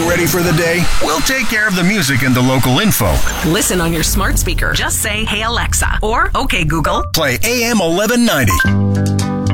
ready for the day? We'll take care of the music and the local info. Listen on your smart speaker. Just say, "Hey Alexa," or "Okay Google." Play AM 1190.